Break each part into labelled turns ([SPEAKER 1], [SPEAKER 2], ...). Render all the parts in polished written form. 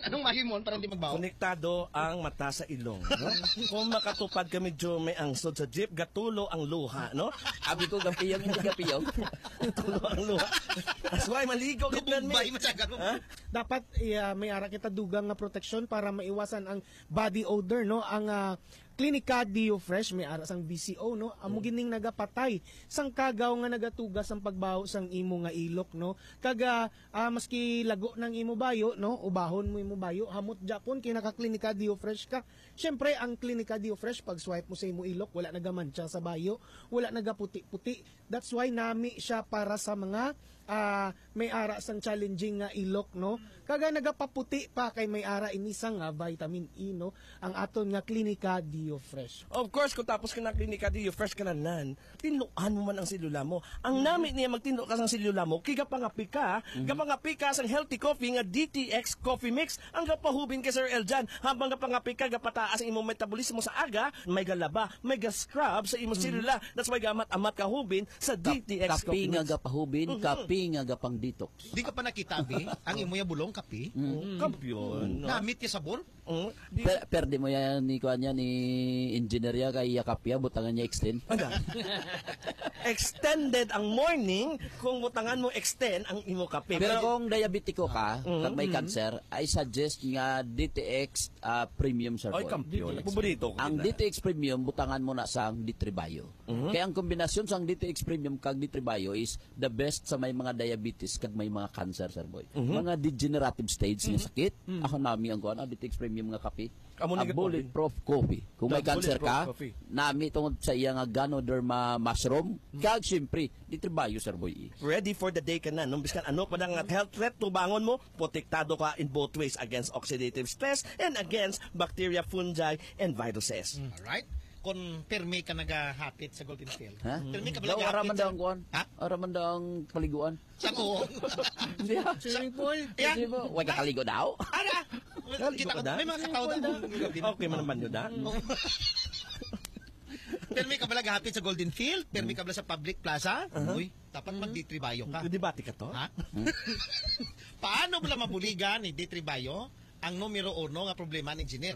[SPEAKER 1] Anong mahimon para hindi magbaho?
[SPEAKER 2] Konektado ang mata sa ilong. No? Kung makatupad ka medyo may angsod sa jeep, gatulo ang luha. No?
[SPEAKER 3] Abi ko gapiyong, hindi gapiyong.
[SPEAKER 2] Tulo ang luha. That's why maligo kitnan
[SPEAKER 1] Bay
[SPEAKER 2] mi.
[SPEAKER 1] masagal mo.
[SPEAKER 4] Dapat may ara kita dugang nga protection para maiwasan ang body odor, no? Ang Clinica Dio Fresh may ara sang BCO, no? Amo gining nagapatay sang kagaw nga nagatugas ang pagbaho sang imo nga ilok, no? Kaga maski lago ng imo bayo, no? Ubahon mo imo bayo, hamot Japon kay naka Clinica Dio Fresh ka. Syempre ang Clinica Dio Fresh pag swipe mo sa imo ilok, wala nagamantsa sa bayo, wala nagaputi-puti. That's why nami siya para sa mga may ara sang challenging nga ilok, no? Kaga nagapaputi pa kay may ara inisang nga vitamin E, no? Ang aton nga Clinica Dio Fresh.
[SPEAKER 2] Of course, kung tapos ka na klinika, di fresh ka na nan, tinuan mo man ang silula mo. Ang namin niya magtino ka sang silula mo, kigapangapi ka, gapangapi ka sang healthy coffee nga DTX Coffee Mix, ang gapahubin kay Sir Eljan, habang gapangapi ka, gapataas ang imong metabolismo sa aga, may galaba, may ga-scrub sa imong silula. That's why gamat-amat kahubin sa DTX
[SPEAKER 3] Kapi
[SPEAKER 2] Coffee
[SPEAKER 3] nga
[SPEAKER 2] Mix.
[SPEAKER 3] gapahubin, kapi nga gapang detox.
[SPEAKER 1] Di ka pa nakita, Bi? Ang imo ya bulong kapi?
[SPEAKER 2] Kampiyon. No?
[SPEAKER 1] Namit ya sabon?
[SPEAKER 3] Perde mo yan ni kuan yan ni engineer ya kay Yakapia butangan niya extend.
[SPEAKER 2] Extended ang morning kung butangan mo extend ang imo kape.
[SPEAKER 3] Pero kung diabetiko ka, kag may cancer, I suggest nga DTX Premium Sir
[SPEAKER 2] Ay,
[SPEAKER 3] Boy.
[SPEAKER 2] kampiyon. Paborito ko.
[SPEAKER 3] Ang DTX Premium butangan mo na sang Ditribayo. Kaya ang kombinasyon sang DTX Premium kag Ditribayo is the best sa may mga diabetes kag may mga cancer Sir Boy. Mga degenerative stage nga sakit. Ako nami ang kuan DTX Premium nga kape.
[SPEAKER 2] Amo ni
[SPEAKER 3] Bulletproof coffee. Kung may
[SPEAKER 2] The
[SPEAKER 3] cancer ka,
[SPEAKER 2] bulletproof coffee.
[SPEAKER 3] nami tungod sa iya nga Ganoderma mushroom, kag syempre Ditribayo Sir Boy.
[SPEAKER 2] Ready for the day ka na. Nung biskan ano pa nga health threat to bangon mo, protektado ka in both ways against oxidative stress and against bacteria, fungi, and viruses.
[SPEAKER 1] Alright. Kung permi ka nagahapit sa Golden Field.
[SPEAKER 3] Ha?
[SPEAKER 1] Permi ka
[SPEAKER 3] Daw
[SPEAKER 1] ba
[SPEAKER 3] araman daw ang
[SPEAKER 1] sa...
[SPEAKER 3] kuan?
[SPEAKER 1] Ha?
[SPEAKER 3] Araman daw ang paliguan?
[SPEAKER 1] Sa ko.
[SPEAKER 3] Hindi ha?
[SPEAKER 4] Swimming pool.
[SPEAKER 1] Yan.
[SPEAKER 3] Hindi mo, huwag ka kaligo daw.
[SPEAKER 1] Ara! Kita ko, may mga katao na.
[SPEAKER 2] Okay man naman yun, ha?
[SPEAKER 1] Permi ka ba nagahapit sa Golden Field? Permi ka ba sa public plaza? Uy, dapat mag-ditribayo ka.
[SPEAKER 2] Debate ka to?
[SPEAKER 1] Ha? Paano ba mabuligan ni Ditribayo ang numero 1 nga problema ng engineer?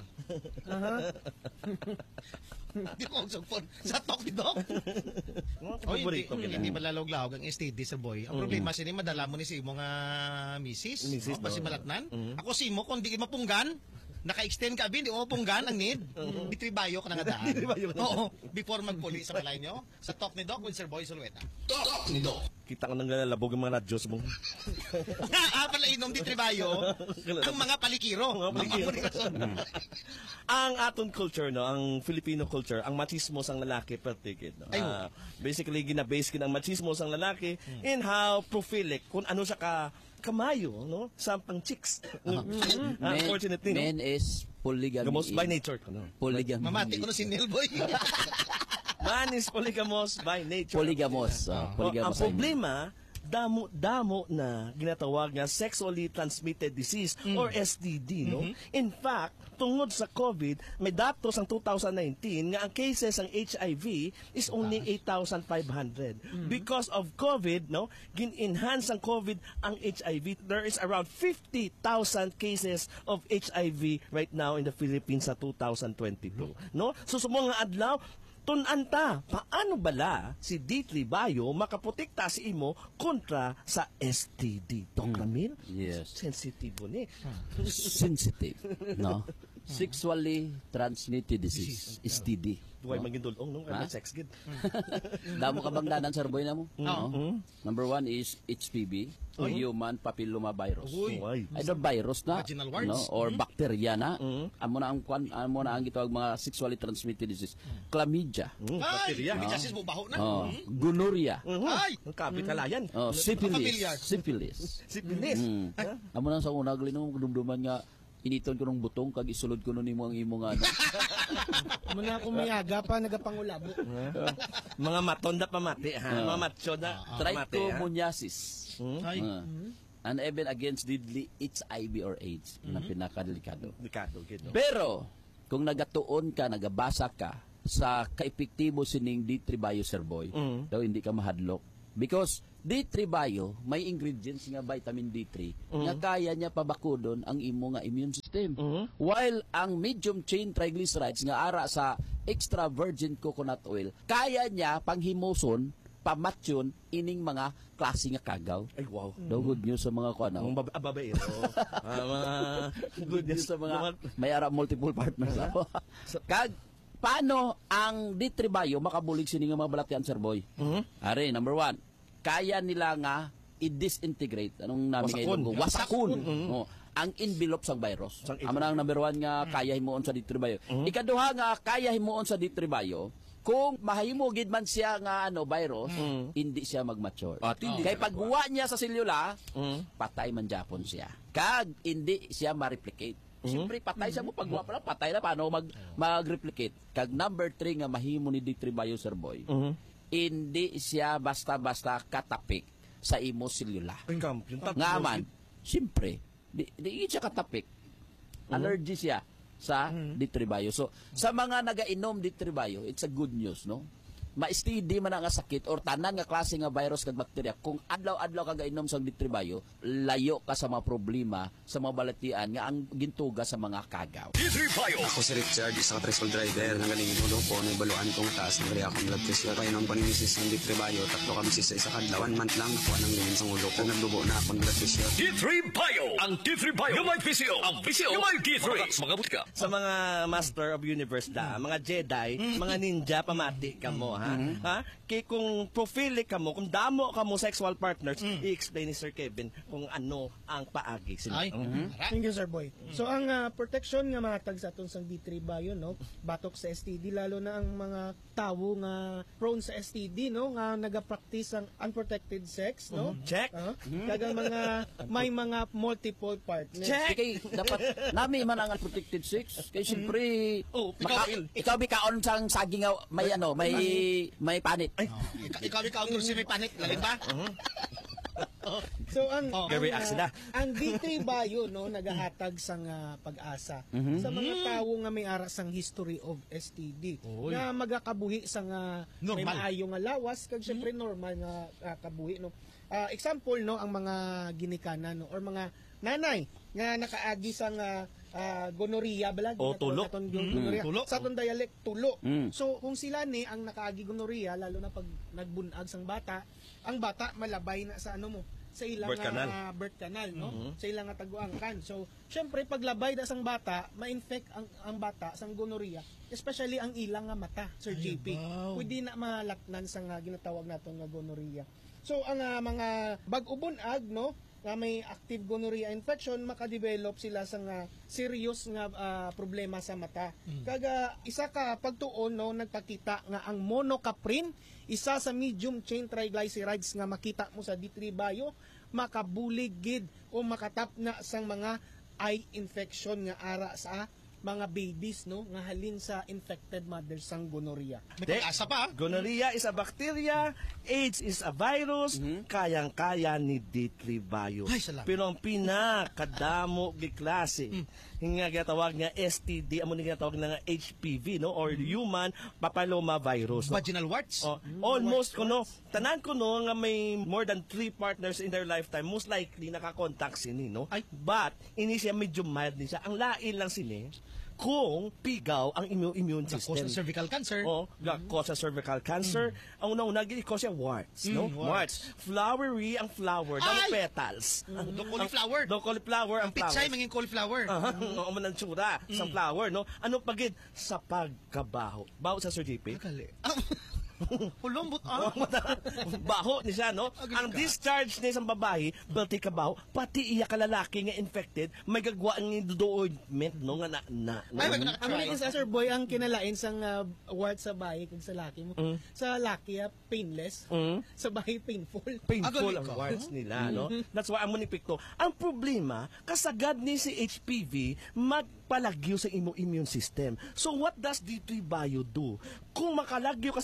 [SPEAKER 1] Di ko magsugpon sa talk ni Doc. Oy, hindi malalawag-lawag ang STD sa boy. Ang problema sini madala mo ni si imo nga misis. Basi malatnan. Ako si imo kung di mapunggan, naka-extend ka bin, di mo mapunggan ang need. Ditribayo ka na nga daan. Oo, before magpuli sa balay nyo. Sa talk ni Doc with Sir Boy Sulueta. Talk ni Doc.
[SPEAKER 2] Kita ko nang nalalabog ang mga radyos mo.
[SPEAKER 1] Pala inom Ditribayo ang mga palikiro.
[SPEAKER 2] Ang aton culture, no, ang Filipino culture, ang machismos ang lalaki pertikid. No? Basically, ginabase kin ang machismos ang lalaki in how profilic, kung ano siya kamayo, no, sa pang chicks. Unfortunately,
[SPEAKER 3] Men is polygamy.
[SPEAKER 2] by nature, no?
[SPEAKER 3] Polygamy.
[SPEAKER 1] Mamati ko na si Neil Boy.
[SPEAKER 2] Man is polygamous by nature.
[SPEAKER 3] Polygamos.
[SPEAKER 2] Ang problema, damo na ginatawag nga sexually transmitted disease or STD, no? In fact, tungod sa COVID, may datos ang 2019 nga ang cases ng HIV is only 8,500. Because of COVID, no, gin-enhance ang COVID ang HIV. There is around 50,000 cases of HIV right now in the Philippines sa 2022, no? So sa mga adlaw, tunanta, paano bala si D3 Bio makaprotekta si imo kontra sa STD? Dok Ramil?
[SPEAKER 3] Yes.
[SPEAKER 2] Sensitibo ni.
[SPEAKER 3] Sensitive. No? Sexually transmitted disease. STD.
[SPEAKER 2] Duway magindulong nung sex gid.
[SPEAKER 3] Damo ka bang danan Sir Boy na mo? No. Number 1 is HPV, human papilloma virus. Either virus na,
[SPEAKER 1] Vaginal warts.
[SPEAKER 3] no, or bacteria na. Amo na ang gitawag mga sexually transmitted disease. Chlamydia.
[SPEAKER 1] Ay, bijasis mo baho na.
[SPEAKER 3] Gonorrhea.
[SPEAKER 1] Ay,
[SPEAKER 2] Ang kapit kalayan.
[SPEAKER 1] Familiar.
[SPEAKER 3] Syphilis.
[SPEAKER 2] Sipilis.
[SPEAKER 3] Amo na sa una glinom dumduman nga initon ko ng butong kag isulod ko nun nimo ang imo nga.
[SPEAKER 4] Muna akong mayaga pa nagapangulabo.
[SPEAKER 2] Mga matonda pa mati, ha? Mga matsyoda mati, ha?
[SPEAKER 3] Trichomoniasis.
[SPEAKER 1] ay.
[SPEAKER 3] And even against deadly HIV or AIDS, na pinakadelikado.
[SPEAKER 2] Delikado gid, no?
[SPEAKER 3] Pero kung nagatuon ka, nagabasa ka sa kaepektibo sining D3 Bio Sir Boy, daw hindi ka mahadlok Because D3 Bio, may ingredients nga vitamin D3 nga kaya niya pabakudon ang imo nga immune system. While ang medium chain triglycerides nga ara sa extra virgin coconut oil, kaya niya panghimuson, pamatyon ining mga klase nga kagaw.
[SPEAKER 2] Ay, wow.
[SPEAKER 3] No, good news sa mga kuan.
[SPEAKER 2] Ang babaero. Mga
[SPEAKER 3] Good news sa mga may ara multiple partners. Kag paano ang D3 Bio makabulig sini nga mga balatian, Sir Boy? Are, number 1, kaya nila nga i-disintegrate anong namin
[SPEAKER 2] Wasakon.
[SPEAKER 3] ngayon wasakon ang envelope sa virus. Amo na ang number 1 nga kaya himuon sa D3 Bio. Ikaduha nga kaya himuon sa D3 Bio kung mahimo gid man siya nga virus, hindi siya mag-mature. Kay pagbuwa niya sa selula, patay man japon siya. Kag hindi siya ma-replicate. Siyempre patay siya mo pagbuwa pa lang, patay na paano mag-replicate. Kag number 3 nga mahimo ni D3 Bio, Sir Boy. Hindi siya basta-basta katapik sa imo selula. Nga man, siyempre, di siya katapik. Allergy siya sa D3 Bio. So, sa mga naga-inom D3 Bio, it's a good news, no? Ma-STD man nga sakit or tanan nga klase nga virus kag bakterya, kung adlaw-adlaw ka gainom sa D3 Bio, layo ka sa mga problema sa mga balatian nga ang gintuga sa mga kagaw.
[SPEAKER 5] D3 Bio. Ako si Richard, isang tricycle driver. Nagaling inulo ko, naibaluan kong taas ng akong blood pressure. Painom ko ni Mrs. ng D3 Bio, tatlo kami sa isa kadlaw. 1 month lang, nakuha ng limin sa ulo ko. Nagdubo na akong blood pressure.
[SPEAKER 6] D3 Bio. Ang D3 Bio. Yung may PCO. Ang PCO. Yung may D3. Magabuti ka.
[SPEAKER 2] Sa mga Master of Universe da, mga Jedi, mga ninja, pamati ka mo, ha? Ha? Kaya kung profile ka mo, kung damo ka mo sexual partners, i-explain ni Sir Kevin kung ano ang paagi sila.
[SPEAKER 1] Ay,
[SPEAKER 4] Thank you, Sir Boy. So, ang protection nga matag sa atong sang D3 Bio, no? Batok sa STD, lalo na ang mga tawo nga prone sa STD, no? Nga nagapractice ang unprotected sex, no?
[SPEAKER 2] Check.
[SPEAKER 4] Kagang mga, may mga multiple partners.
[SPEAKER 2] Check.
[SPEAKER 3] Kay dapat nami man ang protected sex kay siyempre ikaw bikaon sang saging nga may panit.
[SPEAKER 1] ikaw si may panit, lalim ba?
[SPEAKER 4] So ang
[SPEAKER 2] Very accident.
[SPEAKER 4] ang D3 Bio no nagahatag sang pag-asa sa mga tawo nga may ara sang history of STD nga magakabuhi sang may
[SPEAKER 1] Normal.
[SPEAKER 4] maayo nga lawas kag syempre normal nga kabuhi no. Example no ang mga ginikanan no or mga nanay nga nakaagi sang gonorrhea bala
[SPEAKER 2] O, tulo.
[SPEAKER 4] gonorrhea
[SPEAKER 1] Tulo.
[SPEAKER 4] sa atong dialect tulo. So kung sila ni ang nakaagi gonorrhea lalo na pag nagbunag sang bata, ang bata malabay na sa ano mo sa ilang birth canal no sa ilang taguangkan. So syempre paglabay da sang bata ma-infect ang bata sang gonorrhea, especially ang ilang nga mata, Sir JP. Pwede na malaknan sang ginatawag naton nga gonorrhea. So ang mga bag-ubon-ag no nga may active gonorrhea infection, makadevelop sila sa serious nga problema sa mata. Kaga isa ka pagtuon no nagpakita nga ang monocaprin, isa sa medium chain triglycerides nga makita mo sa D3 Bio, makabulig gid o makatap na sang mga eye infection nga ara sa mga babies no nga halin sa infected mothers sang gonorrhea.
[SPEAKER 1] May pag-asa pa.
[SPEAKER 2] Gonorrhea is a bacteria, AIDS is a virus, kayang-kaya ni D3 Bio.
[SPEAKER 1] Ay, salamat.
[SPEAKER 2] Pero ang pinakadamo gi klase, nga ginatawag nga STD, amo ni ginatawag nga HPV no or human papilloma virus. No?
[SPEAKER 1] Vaginal warts.
[SPEAKER 2] Almost kuno tanan kuno nga may more than 3 partners in their lifetime, most likely nakakontak sini no. But ini siya medyo mild ni siya. Ang lain lang sini kung pigaw ang immune
[SPEAKER 1] Cause
[SPEAKER 2] system.
[SPEAKER 1] of cervical cancer.
[SPEAKER 2] Cause of cervical cancer. Ang una-una, cause siya warts. No? Warts. Flowery ang flower. Ang petals.
[SPEAKER 1] The cauliflower.
[SPEAKER 2] The cauliflower ang
[SPEAKER 1] Pitsay
[SPEAKER 2] flower.
[SPEAKER 1] manging cauliflower.
[SPEAKER 2] Oo, man ang tsura sa flower, no? Ano pagid? Sa pagkabaho. Baho sa Sir JP?
[SPEAKER 1] Kali. Hulong
[SPEAKER 2] Baho ni siya, no? Ang discharge niya sa babae, balti ka baho, pati iya ka lalaki nga infected, may gagwa ang ointment, no? Nga
[SPEAKER 4] Ang isa Sir Boy ang kinalain sang wart sa bahay kag sa laki mo. Sa laki painless, sa bahay painful.
[SPEAKER 2] painful ang warts nila, no? That's why ang munipikto. Ang problema, kasagad ni si HPV, magpalagyo sa immune system. So what does D3 Bio do? Kung makalagyo ka sa immune system,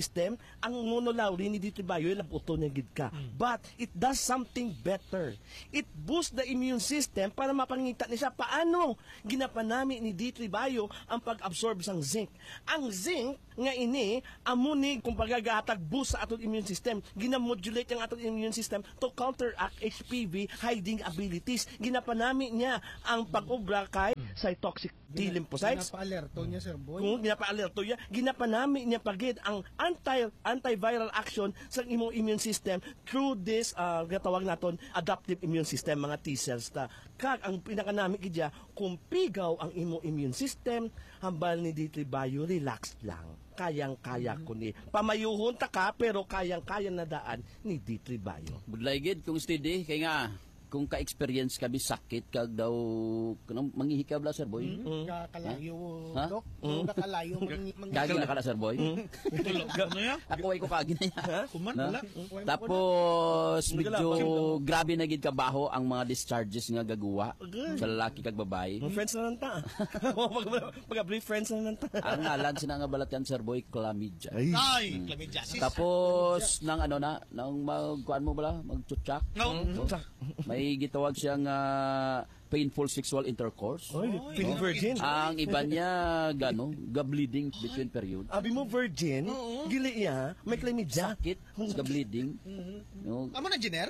[SPEAKER 2] system, ang monolaurin ni D3 Bio, labuto niya gid ka. But it does something better. It boosts the immune system para mapangita ni siya paano ginapanami ni D3 Bio ang pag-absorb sang zinc. Ang zinc nga ini amuni kung pagagahatag boost sa atong immune system, ginamodulate ang atong immune system to counteract HPV hiding abilities. Ginapanami niya ang pag-obra kay cytotoxic T lymphocytes.
[SPEAKER 4] Pinapa-alerto niya, Sir Boy.
[SPEAKER 2] Kung ginapa-alerto niya, ginapanami niya pagid ang antiviral action sa imong immune system through this gatawag naton adaptive immune system, mga T cells ta. Kag ang pinakanami gidya, kung pigaw ang imong immune system, hambal ni D3 Bio, relax lang. Kayang-kaya ko ni. Pamayuhon ta ka, pero kayang-kaya na daan ni D3 Bio.
[SPEAKER 3] Budlay gid kung steady kay nga kung ka-experience kami sakit kag daw kanang manghihikaw bla Sir Boy.
[SPEAKER 4] Kakalayo,
[SPEAKER 3] Ha?
[SPEAKER 4] Dok. Kakalayo.
[SPEAKER 3] Gagi na ka na Sir Boy.
[SPEAKER 1] Ano yan?
[SPEAKER 3] Ako ay ko kagi na yan.
[SPEAKER 1] Kuman,
[SPEAKER 3] Na?
[SPEAKER 1] wala.
[SPEAKER 3] Tapos medyo grabe na gid kabaho ang mga discharges nga gagawa sa lalaki kag babae.
[SPEAKER 2] Friends na lang ta. Pag-brief friends na lang ta.
[SPEAKER 3] Ang ngalan sina nga balat yan Sir Boy, chlamydia.
[SPEAKER 1] Ay, chlamydiasis.
[SPEAKER 3] Tapos nang ano na, nang magkuan mo bala, magtutsak.
[SPEAKER 1] No.
[SPEAKER 3] May gitawag siyang painful sexual intercourse.
[SPEAKER 2] Feeling virgin.
[SPEAKER 3] Ang iba niya gano, ga-bleeding between period.
[SPEAKER 2] Abi mo virgin, gili iya, may chlamydia.
[SPEAKER 3] Sakit, ga-bleeding. No.
[SPEAKER 1] Amo na, Jenner?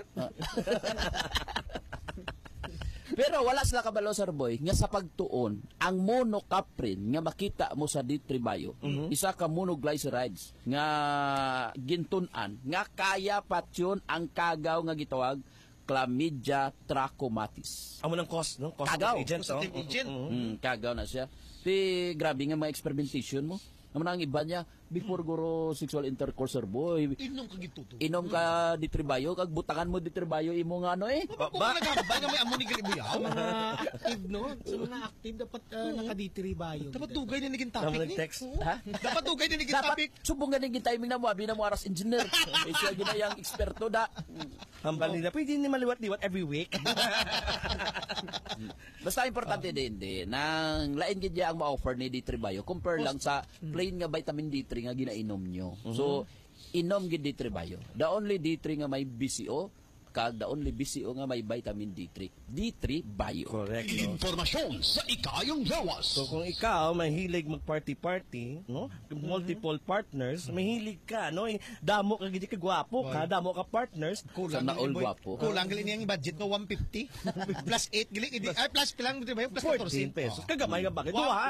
[SPEAKER 3] Pero wala sila kabalo Sir Boy nga sa pagtuon ang monocaprin nga makita mo sa D3 Bio, isa ka monoglycerides nga gintunan nga kaya patyon ang kagaw nga gitawag Chlamydia trachomatis.
[SPEAKER 2] Amo ng cause, no? Cause
[SPEAKER 3] Kagaw.
[SPEAKER 2] agent, no?
[SPEAKER 1] Positive agent.
[SPEAKER 3] Kagaw na siya. Grabe nga mga experimentation mo. Naman ang iba niya, before guro sexual intercourse Sir Boy,
[SPEAKER 1] Inom ka gituto.
[SPEAKER 3] inom ka D3 Bio, kag butangan mo D3 Bio, imo nga ano eh.
[SPEAKER 1] Kung nagkakabay nga may amo ni Galibuyaw.
[SPEAKER 4] Mga active, no? Sa mga active, dapat nakaditiri bayo.
[SPEAKER 1] Dapat tugay na naging
[SPEAKER 2] Amo
[SPEAKER 1] topic
[SPEAKER 2] ng
[SPEAKER 1] ni.
[SPEAKER 2] text.
[SPEAKER 3] Ha?
[SPEAKER 1] Dapat tugay na naging topic.
[SPEAKER 3] Dapat subong ganing timing na mo, abi na mo aras engineer. Eh siya ginayang eksperto da.
[SPEAKER 2] Hambal nila. Pwede ni maliwat-liwat every week.
[SPEAKER 3] Basta importante din nang lain gid ang ma-offer ni D3 Bio compare lang sa plain nga vitamin D3 nga ginainom nyo. So inom gid D3 Bio. The only D3 nga may BCO kag the only BCO nga may vitamin D3. D3 Bio.
[SPEAKER 2] Correct, no?
[SPEAKER 6] Informasyon sa ikayong lawas.
[SPEAKER 2] So kung ikaw mahilig mag-party-party, no? Multiple partners, mahilig ka, no? Damo ka gid ka gwapo ka, damo ka partners.
[SPEAKER 3] Sana all gwapo.
[SPEAKER 1] Kulang gali niyang budget no 150 plus 8 gali ay plus pilang di ba plus
[SPEAKER 2] 14
[SPEAKER 1] 14
[SPEAKER 2] pesos. Kagamay nga bakit?
[SPEAKER 1] Wa-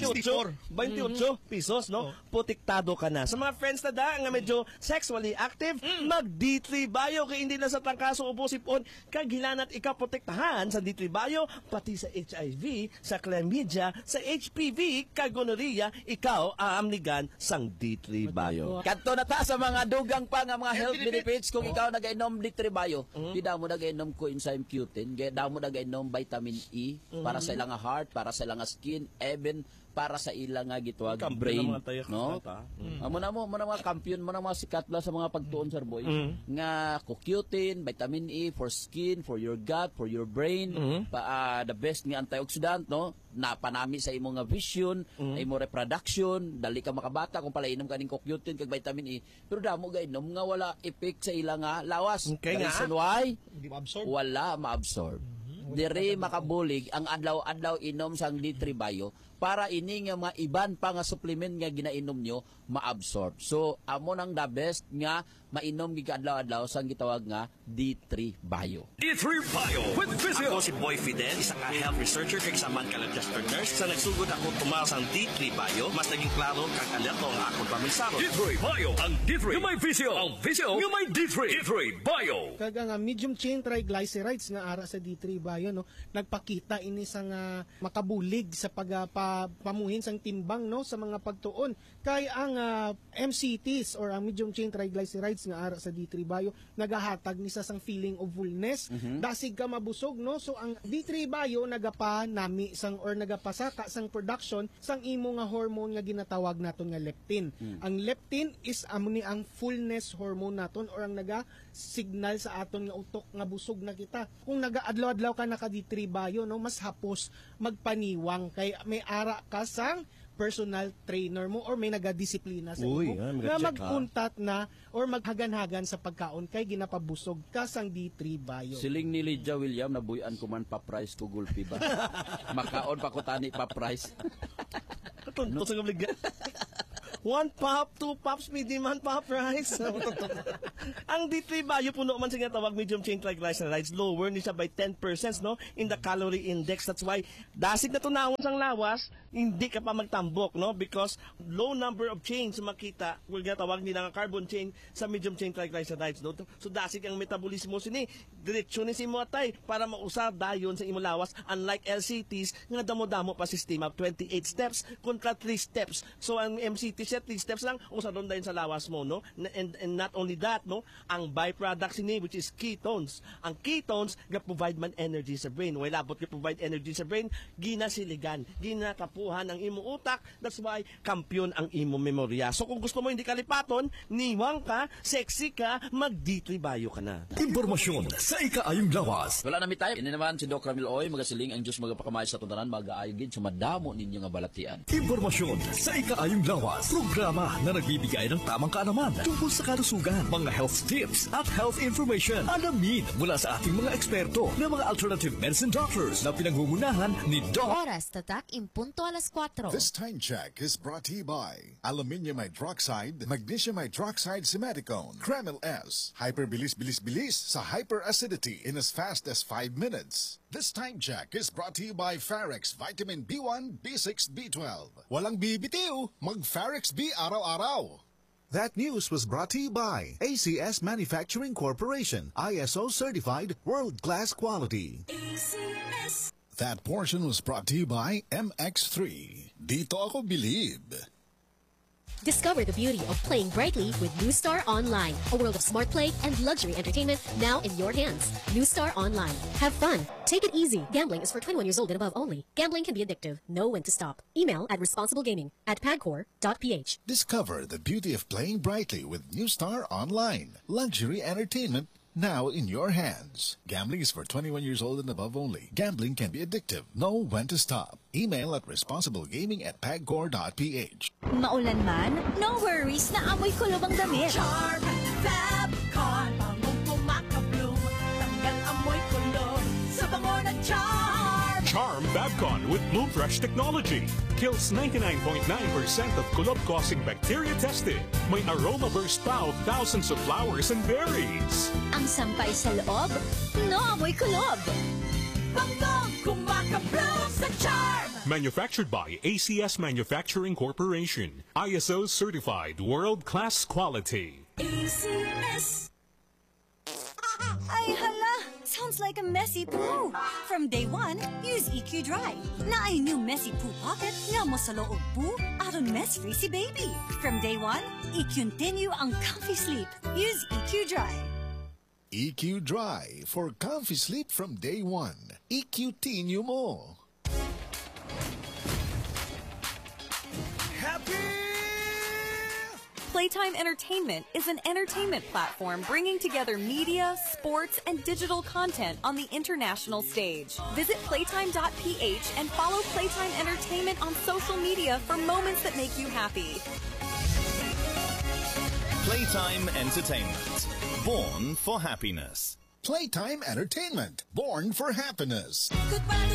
[SPEAKER 2] 28 pesos, no? Putiktado ka na. Sa mga friends na da nga medyo sexually active, mag D3 Bio kay hindi na sa tangkaso ubo sipon kag hilanat ikaprotektahan sa D3 Bio pati sa HIV, sa chlamydia, sa HPV, kag gonorrhea, ikaw aamnigan sang D3 Bio.
[SPEAKER 3] Kadto na ta sa mga dugang pa nga mga health benefits kung ikaw nagainom D3 Bio. Di mo nagainom coenzyme Q10, di mo nagainom vitamin E para sa ilang heart, para sa ilang skin, even para sa ilang nga gitwag
[SPEAKER 2] Kampiyon
[SPEAKER 3] brain,
[SPEAKER 2] ng mga tayo,
[SPEAKER 3] no?
[SPEAKER 2] kata.
[SPEAKER 3] Mo na mga kampiyon mo na mga sikat la sa mga pagtuon Sir Boy. Nga Q10, vitamin E for skin, for your gut, for your brain, the best nga antioxidant, no? Napanami sa imong nga vision, imo reproduction, dali ka makabata kung palainom ka ning Q10 kag vitamin E. Pero damo gainom nga wala effect sa ilang nga lawas.
[SPEAKER 2] Okay
[SPEAKER 3] The
[SPEAKER 2] nga.
[SPEAKER 3] reason why?
[SPEAKER 1] Hindi ma-absorb.
[SPEAKER 3] Wala ma-absorb. Diri makabulig ang adlaw-adlaw inom sang D3 Bio para ini nga mga iban pa nga supplement nga ginainom nyo ma-absorb. So amo nang the best nga mainom gid adlaw-adlaw sang gitawag nga D3 Bio.
[SPEAKER 6] D3 Bio with Physio.
[SPEAKER 7] Ako si Boy Fidel, isa ka health researcher kag saman ka registered nurse. Sa nagsugod ako tumaw sang D3 Bio, mas naging klaro kag alerto ang akong paminsaro.
[SPEAKER 6] D3 Bio. Ang D3 nga may Physio. Ang Physio nga may D3. D3 Bio.
[SPEAKER 4] Kag nga medium chain triglycerides nga ara sa D3 Bio, no? Nagpakita ini sa nga makabulig sa pamuhin sang timbang, no, sa mga pagtuon. Kay ang MCTs or ang medium chain triglycerides nga ara sa D3 Bio nagahatag ni sa sang feeling of fullness, dasig ka mabusog, no. So ang D3 Bio nagapanami sang or nagapasaka sang production sang imo nga hormone nga ginatawag naton nga leptin. Ang leptin is amo ni ang fullness hormone naton or ang naga signal sa aton nga utok nga busog na kita. Kung nagaadlaw-adlaw ka naka D3 Bio, no, mas hapos magpaniwang kay may ara ka sang personal trainer mo or may nagadisiplina sa
[SPEAKER 2] Uy,
[SPEAKER 4] imo
[SPEAKER 2] may
[SPEAKER 4] na
[SPEAKER 2] nag-check,
[SPEAKER 4] magkuntat na or maghagan-hagan sa pagkaon kay ginapabusog ka sang D3 Bio.
[SPEAKER 3] Siling ni Lydia William, nabuyan ko man pa price ko gulpi ba? Makaon pa ko tani pa price.
[SPEAKER 2] Katunto sa kabligyan. 1 pop, 2 pops, medium man pop rice. Ang D3 Bio puno man siya tawag medium chain triglycerides, lower ni siya by 10% no in the calorie index. That's why dasig na tunawon sang lawas, hindi ka pa magtambok no because low number of chains makita will tawag nila nga carbon chain sa medium chain triglycerides no. So dasig ang metabolismo sini diretsyo ni si mo atay para mausab dayon sa imo lawas unlike LCTs nga damo-damo pa sistema 28 steps kontra 3 steps. So ang MCT siya 3 steps lang usadon dayon sa lawas mo no. And not only that no, ang byproducts ni which is ketones. Ang ketones ga provide man energy sa brain. Wala labot ga provide energy sa brain, ginasiligan, ginakapuhan ang imo utak. That's why kampiyon ang imo memorya. So kung gusto mo hindi kalipaton, niwang ka, sexy ka, mag-D3 Bio ka na.
[SPEAKER 6] Impormasyon sa ikaayong lawas.
[SPEAKER 3] Wala na mi tayo. Ini naman si Doc Ramil Oy, magasiling ang Diyos magapakamay sa tundanan, mag-aayogin sa madamo ninyo nga balatian.
[SPEAKER 6] Impormasyon sa ikaayong lawas. Programa na nagbibigay ng tamang kaalaman tungkol sa kalusugan, mga health tips at health information. Alamin mula sa ating mga eksperto na mga alternative medicine doctors na pinangungunahan ni Doc.
[SPEAKER 8] Oras tatak impunto alas 4.
[SPEAKER 9] This time check is brought to you by Aluminium Hydroxide, Magnesium Hydroxide Simeticone, Kremil S, Hyperbilis-bilis-bilis sa hyperacidity in as fast as 5 minutes. This time check is brought to you by Farex Vitamin B1, B6, B12. Walang bibitiw, mag-Farex B araw-araw. That news was brought to you by ACS Manufacturing Corporation, ISO certified world-class quality. ACS. That portion was brought to you by MX3. Dito ako believe.
[SPEAKER 8] Discover the beauty of playing brightly with New Star Online, a world of smart play and luxury entertainment now in your hands. New Star Online. Have fun. Take it easy. Gambling is for 21 years old and above only. Gambling can be addictive. Know when to stop. Email at responsiblegaming@pagcor.ph.
[SPEAKER 9] Discover the beauty of playing brightly with New Star Online. Luxury entertainment now in your hands. Gambling is for 21 years old and above only. Gambling can be addictive. Know when to stop. Email at responsiblegaming@pagcor.ph.
[SPEAKER 10] Maulan man, no worries na amoy kulob ang damit.
[SPEAKER 11] Charm Fabcon, bangong pumakabloom, tanggal amoy kulob sa bango ng Charm.
[SPEAKER 12] Charm Fabcon with Bloom Fresh technology kills 99.9% of kulob-causing bacteria tested. May aroma burst pa of thousands of flowers and berries.
[SPEAKER 10] Ang sampay sa loob, no amoy kulob.
[SPEAKER 11] Bangong kumakabloom sa Charm.
[SPEAKER 12] Manufactured by ACS Manufacturing Corporation. ISO certified world-class quality.
[SPEAKER 11] ACS.
[SPEAKER 10] Ay hala, sounds like a messy poo. From day one, use EQ Dry. Na ay new messy poo pocket nga mo sa loob poo, aron mess-free si baby. From day one, i-continue ang comfy sleep. Use EQ Dry.
[SPEAKER 9] EQ Dry for comfy sleep from day one. EQ-tinue mo.
[SPEAKER 13] Playtime Entertainment is an entertainment platform bringing together media, sports, and digital content on the international stage. Visit playtime.ph and follow Playtime Entertainment on social media for moments that make you happy.
[SPEAKER 14] Playtime Entertainment. Born for happiness.
[SPEAKER 9] Playtime Entertainment. Born for happiness.
[SPEAKER 11] Goodbye.